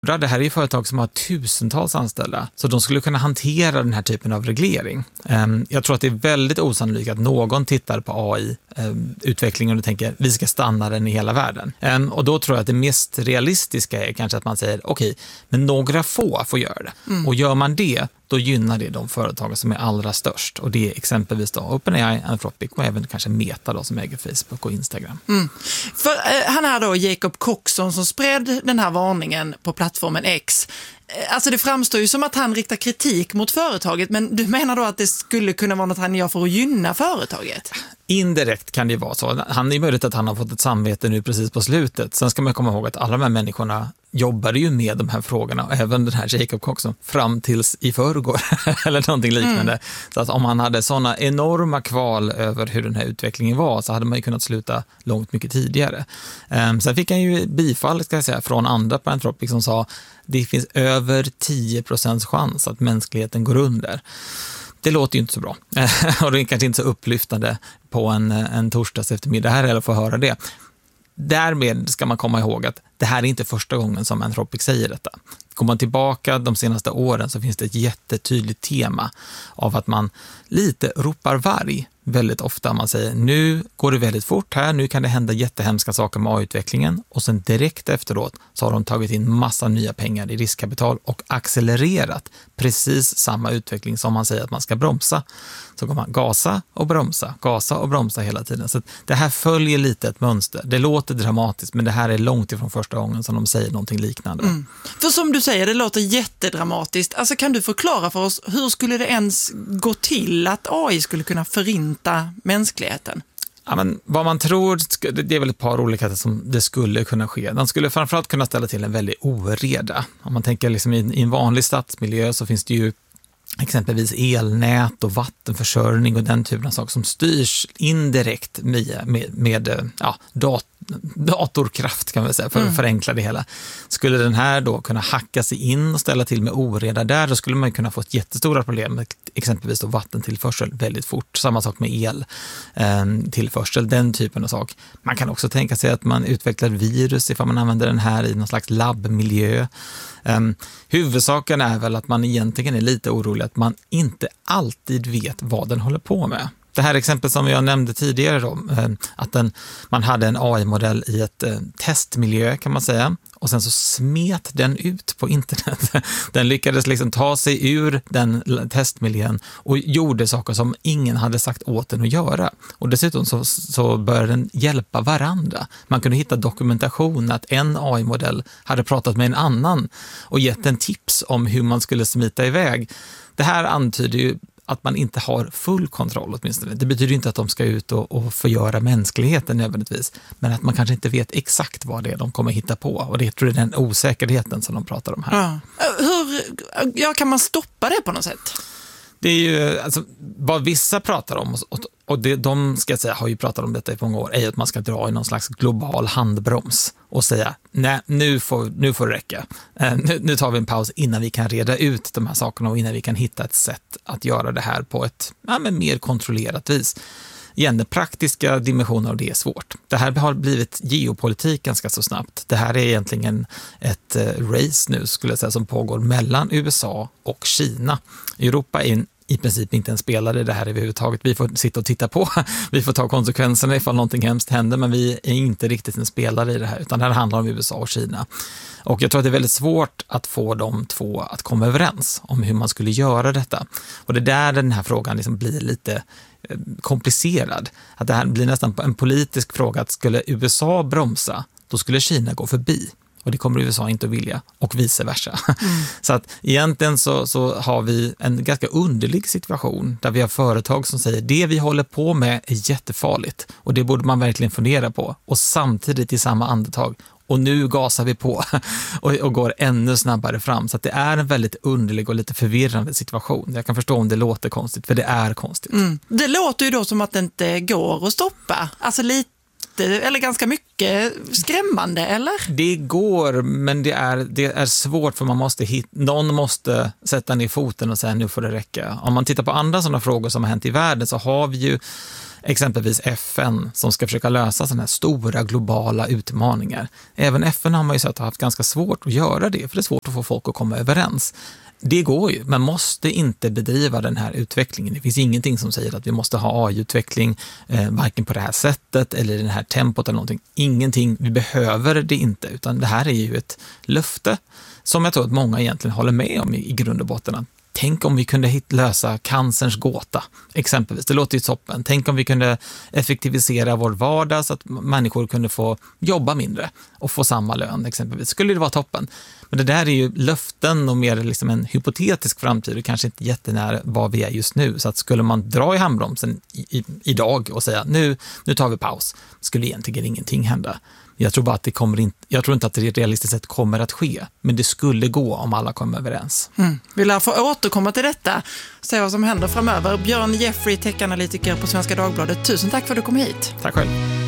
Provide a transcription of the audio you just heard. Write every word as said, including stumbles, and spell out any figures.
Det här är ju företag som har tusentals anställda, så de skulle kunna hantera den här typen av reglering. Jag tror att det är väldigt osannolikt att någon tittar på A I-utvecklingen och tänker vi ska stanna den i hela världen. Och då tror jag att det mest realistiska är kanske att man säger okej, men några få får göra det. Mm. Och gör man det, då gynnar det de företag som är allra störst. Och det är exempelvis då OpenAI, Anthropic och även kanske Meta då, som äger Facebook och Instagram. Mm. För eh, han är då Jacob Coxon som spred den här varningen på plattformen X. Alltså det framstår ju som att han riktar kritik mot företaget, men du menar då att det skulle kunna vara något han gör för att gynna företaget? Indirekt kan det vara så. Han är möjligt att han har fått ett samvete nu precis på slutet. Sen ska man komma ihåg att alla de här människorna jobbade ju med de här frågorna, och även den här Jacob Coxon, fram tills i förrgår eller någonting liknande. Mm. Så att om han hade sådana enorma kval över hur den här utvecklingen var, så hade man ju kunnat sluta långt mycket tidigare. Um, sen fick han ju bifall, ska jag säga, från andra på Anthropic som sa det finns över tio procents chans att mänskligheten går under. Det låter ju inte så bra. Och det är kanske inte så upplyftande på en, en torsdags eftermiddag här eller få höra det. Därmed ska man komma ihåg att det här är inte första gången som Anthropic säger detta. Går man tillbaka de senaste åren så finns det ett jättetydligt tema av att man lite ropar varg väldigt ofta. Man säger nu går det väldigt fort här, nu kan det hända jättehemska saker med A I-utvecklingen, och sen direkt efteråt så har de tagit in massa nya pengar i riskkapital och accelererat precis samma utveckling som man säger att man ska bromsa. Så går man gasa och bromsa, gasa och bromsa hela tiden. Så det här följer lite ett mönster. Det låter dramatiskt, men det här är långt ifrån första gången som de säger någonting liknande. Mm. För som du säger, det låter jättedramatiskt. Alltså kan du förklara för oss, hur skulle det ens gå till att A I skulle kunna förinta mänskligheten? Ja, men vad man tror, det är väl ett par olika sätt som det skulle kunna ske. Den skulle framförallt kunna ställa till en väldigt oreda. Om man tänker liksom i en vanlig stadsmiljö så finns det ju exempelvis elnät och vattenförsörjning och den typen av saker som styrs indirekt med, med, med ja, dat, datorkraft kan man säga, för att mm. förenkla det hela. Skulle den här då kunna hacka sig in och ställa till med oreda där, då skulle man kunna få ett jättestora problem med exempelvis då vattentillförsel väldigt fort. Samma sak med el eh, tillförsel, den typen av sak. Man kan också tänka sig att man utvecklar virus ifall man använder den här i någon slags labbmiljö. Um, huvudsaken är väl att man egentligen är lite orolig att man inte alltid vet vad den håller på med. Det här exempel som jag nämnde tidigare då, att den, man hade en A I-modell i ett eh, testmiljö kan man säga, och sen så smet den ut på internet. Den lyckades liksom ta sig ur den testmiljön och gjorde saker som ingen hade sagt åt den att göra. Och dessutom så, så började den hjälpa varandra. Man kunde hitta dokumentation att en A I-modell hade pratat med en annan och gett en tips om hur man skulle smita iväg. Det här antyder ju att man inte har full kontroll åtminstone. Det betyder inte att de ska ut och, och förgöra mänskligheten nödvändigtvis, men att man kanske inte vet exakt vad det är de kommer hitta på. Och det tror jag är den osäkerheten som de pratar om här. Ja. Hur ja, kan man stoppa det på något sätt? Det är ju, alltså, vad vissa pratar om, och, och det, de ska jag säga, har ju pratat om detta i många år, är att man ska dra i någon slags global handbroms och säga, nej, nu får, nu får det räcka. Eh, nu, nu tar vi en paus innan vi kan reda ut de här sakerna och innan vi kan hitta ett sätt att göra det här på ett ja, men mer kontrollerat vis. Igen, den praktiska dimensionen av det är svårt. Det här har blivit geopolitik ganska så snabbt. Det här är egentligen ett race nu skulle jag säga som pågår mellan U S A och Kina. Europa är en, i princip inte en spelare i det här överhuvudtaget. Vi får sitta och titta på. Vi får ta konsekvenserna ifall någonting hemskt händer, men vi är inte riktigt en spelare i det här, utan det här handlar om U S A och Kina. Och jag tror att det är väldigt svårt att få de två att komma överens om hur man skulle göra detta. Och det är där den här frågan liksom blir lite komplicerad. Att det här blir nästan en politisk fråga, att skulle U S A bromsa, då skulle Kina gå förbi. Och det kommer U S A inte att vilja, och vice versa. Mm. Så att egentligen så, så har vi en ganska underlig situation där vi har företag som säger det vi håller på med är jättefarligt och det borde man verkligen fundera på. Och samtidigt i samma andetag, och nu gasar vi på och, och går ännu snabbare fram. Så att det är en väldigt underlig och lite förvirrande situation. Jag kan förstå om det låter konstigt, för det är konstigt. Mm. Det låter ju då som att det inte går att stoppa. Alltså lite, eller ganska mycket skrämmande, eller? Det går, men det är, det är svårt, för man måste hit, någon måste sätta ner foten och säga nu får det räcka. Om man tittar på andra sådana frågor som har hänt i världen, så har vi ju exempelvis F N som ska försöka lösa sådana här stora globala utmaningar. Även F N har man ju sett har haft ganska svårt att göra det, för det är svårt att få folk att komma överens. Det går ju, man måste inte bedriva den här utvecklingen. Det finns ingenting som säger att vi måste ha A I-utveckling eh, varken på det här sättet eller i det här tempot eller någonting. Ingenting, vi behöver det inte, utan det här är ju ett löfte som jag tror att många egentligen håller med om i, i grund och botten. Tänk om vi kunde hit, lösa cancerns gåta, exempelvis. Det låter ju toppen. Tänk om vi kunde effektivisera vår vardag så att människor kunde få jobba mindre och få samma lön, exempelvis. Skulle det vara toppen. Men det där är ju löften och mer liksom en hypotetisk framtid och kanske inte jättenära vad vi är just nu. Så att skulle man dra i handbromsen i, i, idag och säga nu, nu tar vi paus, skulle egentligen ingenting hända. Jag tror bara att det kommer in, jag tror inte att det realistiskt sett kommer att ske, men det skulle gå om alla kommer överens. Mm. Vi lär få återkomma till detta, se vad som händer framöver. Björn Jeffrey, tech-analytiker på Svenska Dagbladet. Tusen tack för att du kom hit. Tack själv.